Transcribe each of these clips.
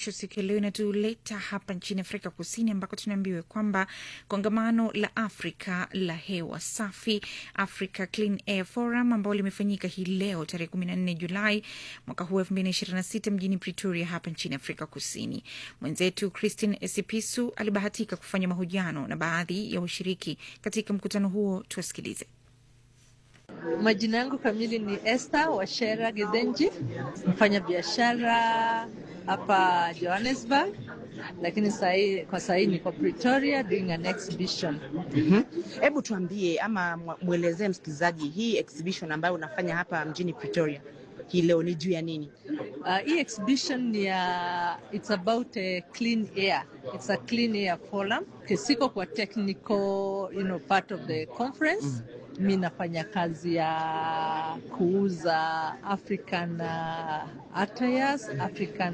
Kesho siku leo inatuleta hapa nchini Afrika Kusini, ambako tunaambiwa kwamba kongamano la Afrika la hewa safi, Africa Clean Air Forum, ambao limefanyika hii leo tarehe 14 Julai mwaka huu 2026 mjini Pretoria hapa nchini Afrika Kusini. Mwenzetu Christine Esipisu alibahatika kufanya mahojiano na baadhi ya washiriki katika mkutano huo. Tuwasikilize. Majina yangu kamili ni Esther Washera Gedenji, mfanya biashara hapa Johannesburg, lakini kwa sasa niko Pretoria doing an exhibition. Hebu tuambie ama muelezee msikilizaji hii exhibition ambayo unafanya hapa mjini Pretoria hii leo ni juu ya nini? Hii exhibition ni it's about a clean air. It's a clean air forum. Siko kwa technical, part of the conference. Mimi nafanya kazi ya kuuza African attires, African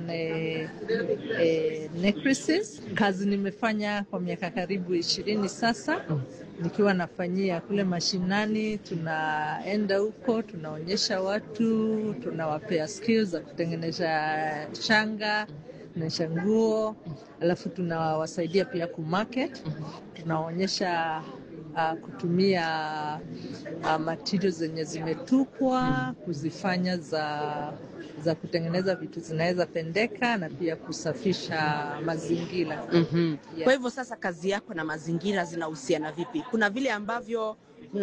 necklaces. Kazi nimefanya kwa miaka karibu 20 sasa. Nikiwa nafanyia kule mashinani, tunaenda huko, tunaonyesha watu, tunawapea skills za kutengeneza shanga, kutengeneza nguo, alafu tunawasaidia pia kumarket, tunaonyesha kutumia materials zenye zimetupwa, kuzifanya za kutengeneza vitu zinaweza pendeka na pia kusafisha mazingira. Yeah. Kwa hivyo sasa kazi yako na mazingira zinahusiana vipi? Kuna vile ambavyo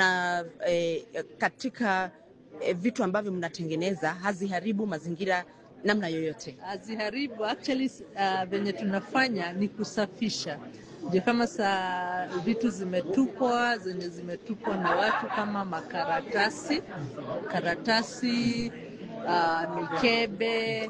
katika vitu ambavyo mnatengeneza haziharibu mazingira namna yoyote? Haziharibu, actually venye tunafanya ni kusafisha. Je, kama vitu zimetupwa na watu kama makaratasi, mikebe,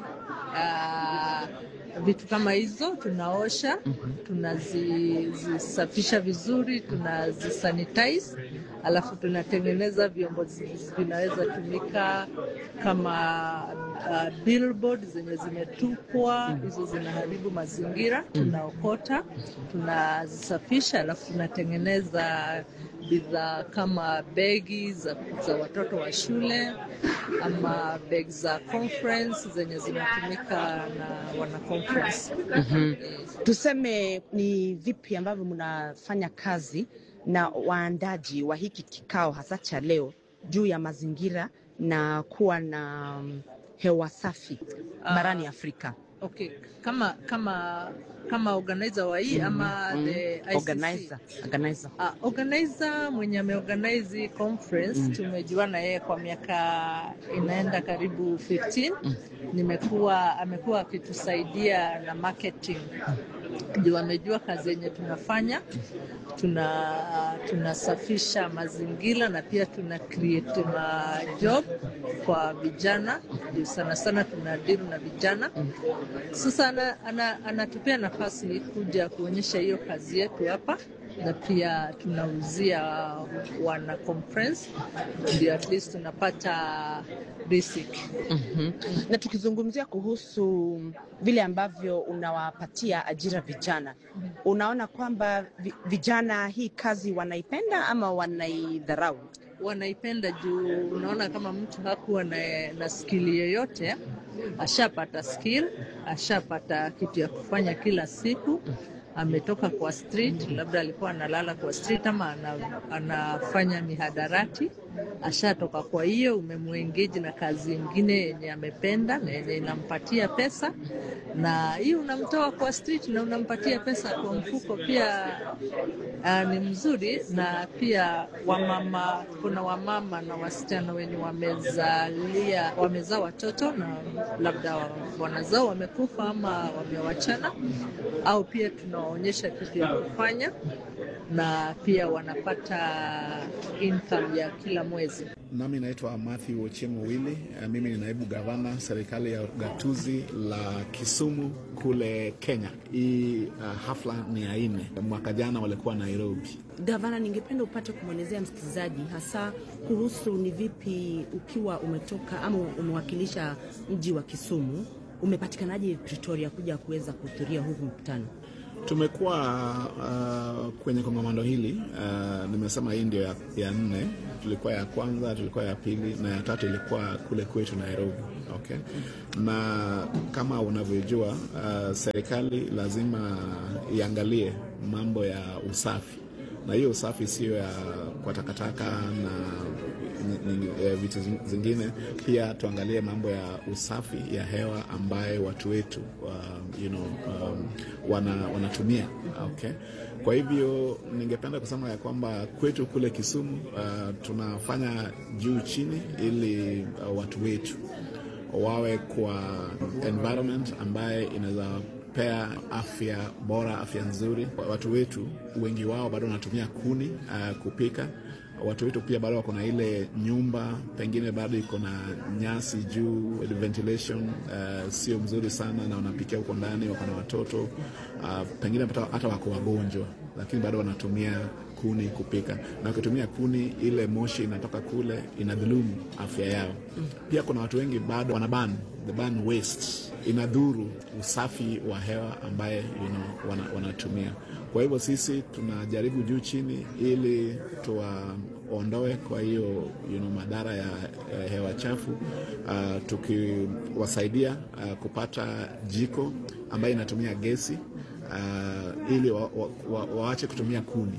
vitu kama hizo tunaosha, tunazisafisha vizuri, tunazisanitize, alafu tunatengeneza vyombo vinaweza tumika kama billboard zenye zimetupwa, hizo zinaharibu mazingira, tunaokota, tunazisafisha, alafu tunatengeneza bidhaa kama begi za watoto wa shule ama begi za conference zenye zinatumika na wana conference. Tuseme ni vipi ambavyo mnafanya kazi na waandaji wa hiki kikao hasa cha leo juu ya mazingira na kuwa na hewa safi barani Afrika? Okay, kama organizer wa hii ama the ICC? Organizer mwenye ameorganize conference, tumejuana yeye kwa miaka inaenda karibu 15. Amekuwa akitusaidia na marketing. Ndio amejua kazi yenye tunafanya. Tunasafisha mazingira na pia tuna create job kwa vijana. Ndio sana tunadeal na vijana. Sasa anatupea nafasi kuja kuonyesha hiyo kazi yetu hapa, na pia tunauzia wana conference, ndio at least tunapata basic. Na tukizungumzia kuhusu vile ambavyo unawapatia ajira vijana, unaona kwamba vijana hii kazi wanaipenda ama wanaidharau? Wanaipenda juu unaona kama mtu hakuwa na skill yoyote, ashapata skill, ashapata kitu ya kufanya kila siku. Ametoka kwa street, labda alikuwa analala kwa street ama anafanya mihadarati, ashatoka kwa hiyo, umemuengage na kazi nyingine yenye amependa na yenye inampatia pesa, na hiyo unamtoa kwa street na unampatia pesa kwa mfuko pia. Ni mzuri. Na pia kuna wamama na wasichana wenye wamezaa watoto na labda wanazao wamekufa ama wamewachana, au pia tunaonyesha kitu ya kufanya na pia wanapata income ya kila mwezi. Nami naitwa Matthew Ochieng Willy. Mimi ni naibu gavana serikali ya gatuzi la Kisumu kule Kenya. Hii hafla ni ya 4. Mwaka jana walikuwa Nairobi. Gavana, ningependa upate kumwelezea msikilizaji hasa kuhusu ni vipi ukiwa umetoka ama umewakilisha mji wa Kisumu, umepatikanaje Pretoria kuja kuweza kuhudhuria huu mkutano? Tumekuwa kwenye kongamano hili, nimesema hii ndio ya 4. Tulikuwa ya kwanza, tulikuwa ya pili na ya 3 ilikuwa kule kwetu Nairobi. Okay? Na kama unavyojua serikali lazima iangalie mambo ya usafi, na hiyo usafi sio ya kwa takataka na vitu zingine. Pia tuangalie mambo ya usafi ya hewa ambaye watu wetu wanatumia. Okay? Kwa hivyo ningependa kusema ya kwamba kwetu kule Kisumu tunafanya juu chini ili watu wetu wawe kwa environment ambaye inaweza pea afya bora, afya nzuri. Watu wetu wengi wao bado wanatumia kuni kupika. Watu wetu pia bado wako na ile nyumba pengine bado iko na nyasi juu, ventilation sio mzuri sana, na wanapikia huko ndani, wako na watoto pengine hata wako wagonjwa, lakini bado wanatumia kuni kupika. Na wakitumia kuni, ile moshi inatoka kule inadhulumu afya yao. Pia kuna watu wengi bado wanaban waste, inadhuru usafi wa hewa ambaye wanatumia. Kwa hivyo sisi tunajaribu juu chini ili tuwaondoe kwa hiyo madhara ya hewa chafu, tukiwasaidia kupata jiko ambayo inatumia gesi ili waache kutumia kuni.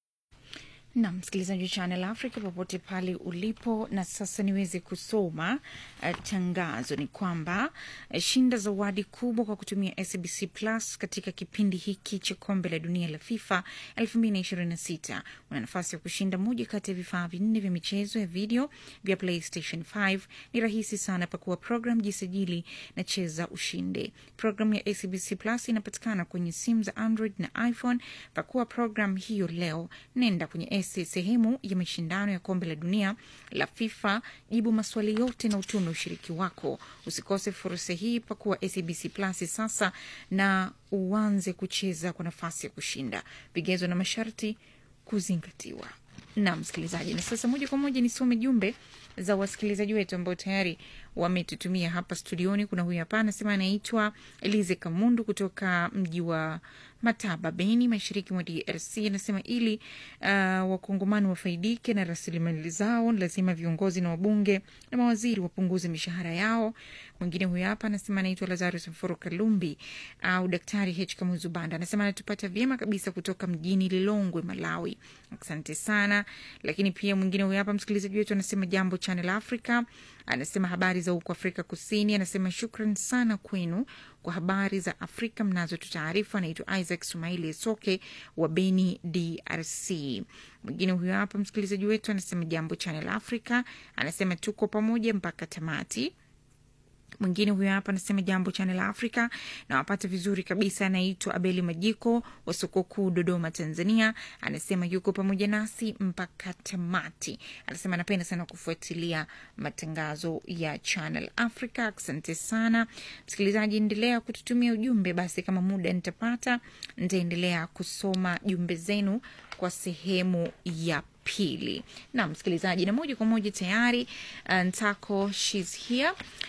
Na msikilizaji wa Channel Africa popote pale ulipo, na sasa niweze kusoma tangazo. Ni kwamba shinda zawadi kubwa kwa kutumia SABC Plus katika kipindi hiki cha kombe la dunia la FIFA 2026. Una nafasi ya kushinda moja kati ya vifaa 4 vya michezo ya video vya PlayStation 5. Ni rahisi sana, pakua program, jisajili na cheza ushinde. Program ya SABC Plus inapatikana kwenye simu za Android na iPhone. Pakua program hiyo leo, nenda kwenye sehemu ya mashindano ya kombe la dunia la FIFA, jibu maswali yote na utume ushiriki wako. Usikose fursa hii, pakua SABC Plus sasa na uanze kucheza kwa nafasi ya kushinda. Vigezo na masharti kuzingatiwa. Na msikilizaji, na sasa moja kwa moja nisome jumbe za wasikilizaji wetu ambao tayari wametutumia hapa studioni. Kuna huyu hapa anasema anaitwa Elize Kamundu kutoka mji wa Mataba, Beni, mashariki mwa DRC. Anasema ili wakongomani wafaidike na rasilimali zao, lazima viongozi na wabunge na mawaziri wapunguze mishahara yao. Mwingine huyu hapa anasema anaitwa Lazarus Mforo Kalumbi au Daktari H Kamuzu Banda. Anasema anatupata vyema kabisa kutoka mjini Lilongwe, Malawi. Asante sana. Lakini pia mwingine huyu hapa msikilizaji wetu anasema jambo Channel Africa. Anasema habari za huko Afrika Kusini. Anasema shukran sana kwenu kwa habari za Afrika mnazo tutaarifa. Anaitwa Isaac Sumaili Soke wa Beni, DRC. Mwingine huyo hapa msikilizaji wetu anasema jambo Channel Africa. Anasema tuko pamoja mpaka tamati. Mwingine huyo hapa anasema jambo Channel Africa na wapata vizuri kabisa. Anaitwa Abeli Majiko wa soko kuu Dodoma, Tanzania. Anasema yuko pamoja nasi mpaka tamati. Anasema anapenda sana kufuatilia matangazo ya Channel Africa. Asante sana msikilizaji, endelea kututumia ujumbe. Basi kama muda nitapata, nitaendelea kusoma jumbe zenu kwa sehemu ya pili. Na msikilizaji, na moja kwa moja tayari Ntako she's here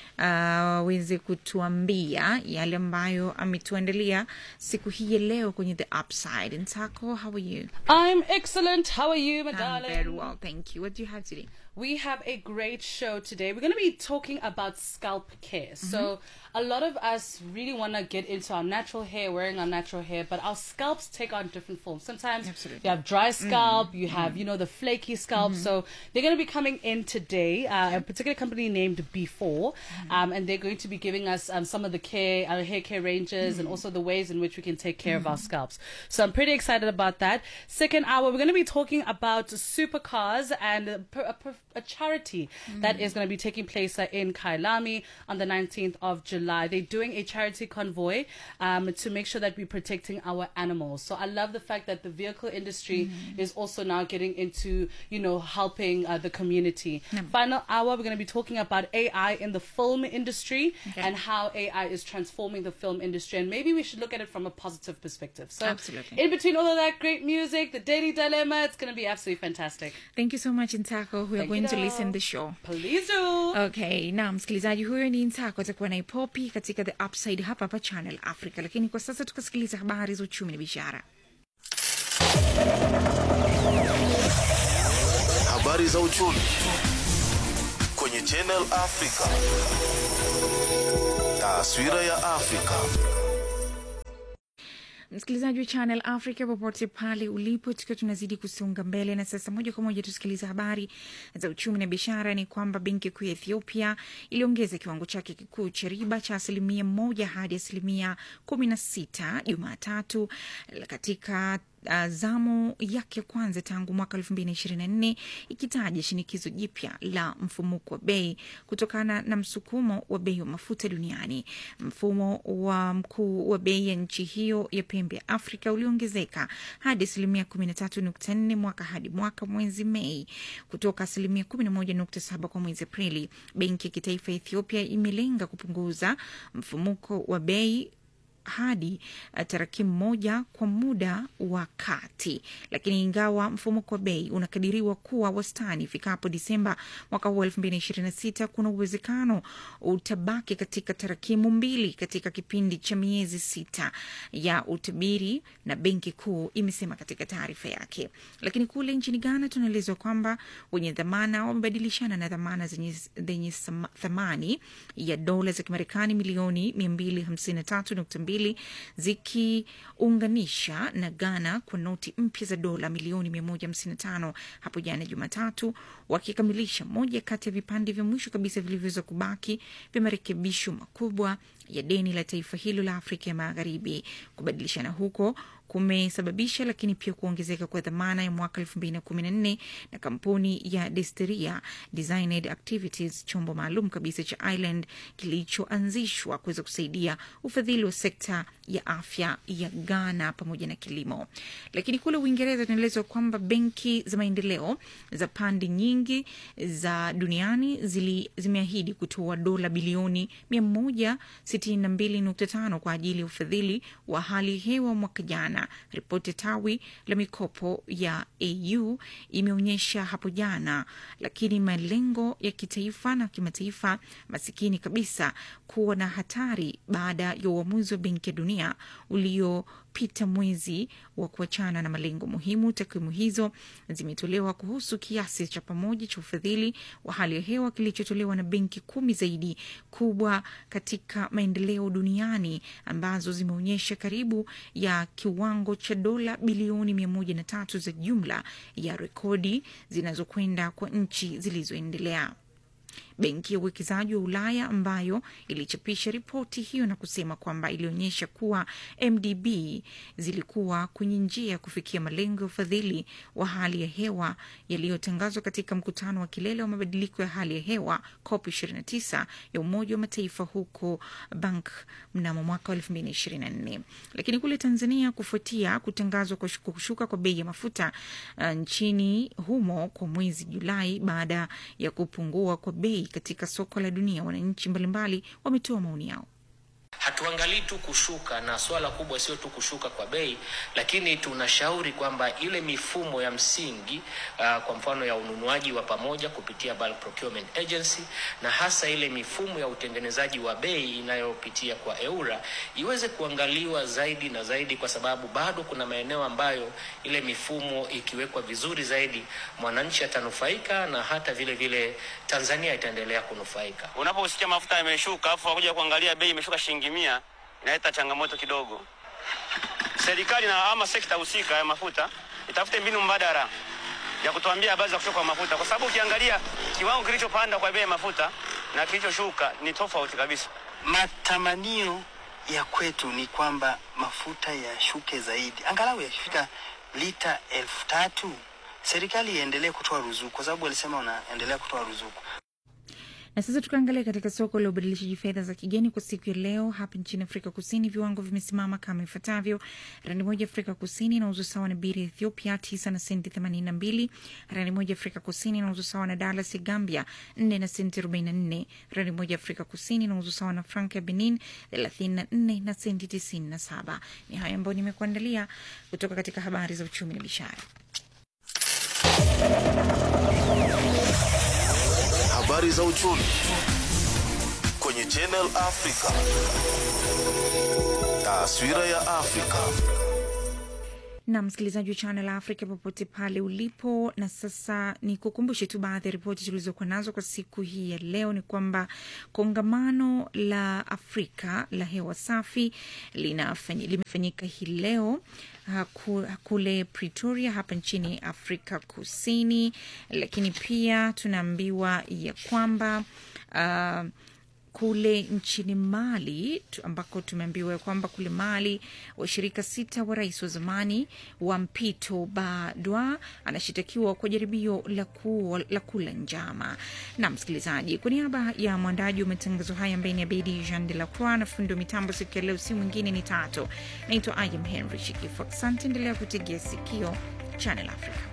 weze kutuambia yale ambayo ametuandalia siku hii leo kwenye The Upside. Ntako, how are you? I'm excellent. How are you, my darling? I'm very well, thank you. What do you have today? We have a great show today. We're going to be talking about scalp care. So a lot of us really want to get into our natural hair, wearing our natural hair, but our scalps take on different forms. Sometimes you have dry scalp, you have, the flaky scalp. So they're going to be coming in today, a particular company named B4, and they're going to be giving us some of the hair care ranges and also the ways in which we can take care of our scalps. So I'm pretty excited about that. Second hour, we're going to be talking about supercars and a charity that is going to be taking place in Kailami on the 19th of July. They're doing a charity convoy to make sure that we're protecting our animals. So I love the fact that the vehicle industry is also now getting into, helping the community. Final hour, we're going to be talking about AI in the film industry and how AI is transforming the film industry. And maybe we should look at it from a positive perspective. So absolutely. In between all of that great music, the Daily Dilemma, it's going to be absolutely fantastic. Thank you so much, Ntako. We are going to listen the show. Please do. Okay, na msikilizaji, huyo ni Ntako, atakuwa na Ipopi katika The Upside hapa Channel Africa. Lakini kwa sasa tukasikiliza habari za uchumi na biashara. Habari za uchumi kwenye Channel Africa. Taswira ya Afrika. Msikilizaji wa Channel Africa popote pale ulipo, tukiwa tunazidi kusonga mbele na sasa moja kwa moja tusikiliza habari za uchumi na biashara. Ni kwamba benki kuu ya Ethiopia iliongeza kiwango chake kikuu cha riba cha 1% hadi 16% Jumatatu katika zamu yake kwanza tangu mwaka 2024, ikitaja shinikizo jipya la mfumuko wa bei kutokana na msukumo wa bei wa mafuta duniani. Mfumo wa mkuu wa bei ya nchi hiyo ya pembe ya Afrika uliongezeka hadi 13.4 mwaka hadi mwezi Mei kutoka 11.7 kwa mwezi Aprili. Benki ya kitaifa ya Ethiopia imelenga kupunguza mfumuko wa bei hadi tarakimu moja kwa muda wa kati, lakini ingawa mfumuko wa bei unakadiriwa kuwa wastani ifikapo Disemba mwaka huu 2026, kuna uwezekano utabaki katika tarakimu 2 katika kipindi cha miezi 6 ya utabiri, na benki kuu imesema katika taarifa yake. Lakini kule nchini Ghana tunaelezwa kwamba wenye dhamana wamebadilishana na dhamana zenye thamani ya dola za Kimarekani milioni 253.2 zikiunganisha na Ghana kwa noti mpya za dola milioni 155 hapo jana Jumatatu, wakikamilisha moja kati ya vipande vya mwisho kabisa vilivyoweza kubaki vya marekebisho makubwa ya deni la taifa hilo la Afrika ya Magharibi. Kubadilishana huko kumesababisha lakini pia kuongezeka kwa dhamana ya mwaka 2014 na kampuni ya Desteria Designed Activities, chombo maalum kabisa cha Ireland kilichoanzishwa kuweza kusaidia ufadhili wa sekta ya afya ya Ghana pamoja na kilimo. Lakini kule Uingereza tunaelezwa kwamba benki za maendeleo za pande nyingi za duniani zimeahidi kutoa dola bilioni 162.5 kwa ajili ya ufadhili wa hali hewa mwaka jana. Ripoti tawi la mikopo ya EU imeonyesha hapo jana, lakini malengo ya kitaifa na kimataifa masikini kabisa kuwa na hatari baada ya uamuzi wa Benki ya Dunia uliopita mwezi wa kuachana na malengo muhimu. Takwimu hizo zimetolewa kuhusu kiasi cha pamoja cha ufadhili wa hali ya hewa kilichotolewa na benki 10 zaidi kubwa katika maendeleo duniani, ambazo zimeonyesha karibu ya kiwango cha dola bilioni 103 za jumla ya rekodi zinazokwenda kwa nchi zilizoendelea. Benki ya uwekezaji wa Ulaya ambayo ilichapisha ripoti hiyo na kusema kwamba ilionyesha kuwa MDB zilikuwa kwenye njia kufikia malengo ya ufadhili wa hali ya hewa yaliyotangazwa katika mkutano wa kilele wa mabadiliko ya hali ya hewa COP29 ya Umoja wa Mataifa huko Bank mnamo mwaka 2024. Lakini kule Tanzania, kufuatia kutangazwa kwa kushuka kwa bei ya mafuta nchini humo kwa mwezi Julai baada ya kupungua kwa bei katika soko la dunia, wananchi mbalimbali wametoa maoni yao. Hatuangalii tu kushuka, na swala kubwa sio tu kushuka kwa bei, lakini tunashauri kwamba ile mifumo ya msingi kwa mfano ya ununuaji wa pamoja kupitia bulk procurement agency, na hasa ile mifumo ya utengenezaji wa bei inayopitia kwa EURA iweze kuangaliwa zaidi na zaidi, kwa sababu bado kuna maeneo ambayo ile mifumo ikiwekwa vizuri zaidi mwananchi atanufaika, na hata vile vile Tanzania itaendelea kunufaika. Unaposikia mafuta yameshuka afu wakuja kuangalia bei imeshuka shilingi 100, inaleta changamoto kidogo. Serikali na ama sekta husika ya mafuta itafute mbinu mbadala ya kutuambia habari za kushuka kwa mafuta, kwa sababu ukiangalia kiwango kilichopanda kwa bei ya mafuta na kilichoshuka ni tofauti kabisa. Matamanio ya kwetu ni kwamba mafuta yashuke zaidi, angalau yafika lita 3,000. Serikali iendelee kutoa ruzuku, kwa sababu walisema wanaendelea kutoa ruzuku. Na sasa tukaangalia katika soko la ubadilishaji fedha za kigeni kwa siku ya leo. Hapa nchini Afrika Kusini viwango vimesimama kama ifuatavyo: randi moja Afrika Kusini inauzwa sawa na biri Ethiopia 9 na senti 82. Randi moja Afrika Kusini inauzwa sawa na dola ya Gambia 4 na senti 44. Randi moja Afrika Kusini inauzwa sawa na franc ya Benin 34 na senti 97. Ni haya ambayo nimekuandalia kutoka katika habari za uchumi na biashara. Habari za uchumi kwenye Channel Africa. Taswira ya Afrika. Na msikilizaji wa Channel Africa popote pale ulipo, na sasa ni kukumbushe tu baadhi ya ripoti tulizokuwa nazo kwa siku hii ya leo. Ni kwamba kongamano la Afrika la hewa safi limefanyika hii leo kule Pretoria hapa nchini Afrika Kusini, lakini pia tunaambiwa ya kwamba kule nchini Mali ambako tumeambiwa kwamba kule Mali washirika 6 wa rais wa zamani wa mpito Badwa anashitakiwa kwa jaribio la kula njama. Na msikilizaji, kwa niaba ya mwandaji wa matangazo haya ambaye ni Abedi Jean de la Croix na fundi wa mitambo siku ya leo si mwingine ni Tato. Naitwa Ayam Henry Shikifu. Asante, endelea kutegea sikio Channel Africa.